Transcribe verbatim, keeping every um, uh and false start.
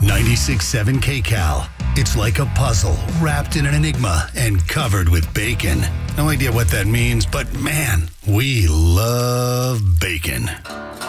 ninety-six point seven K C A L. It's like a puzzle wrapped in an enigma and covered with bacon. No idea what that means, but man, we love bacon.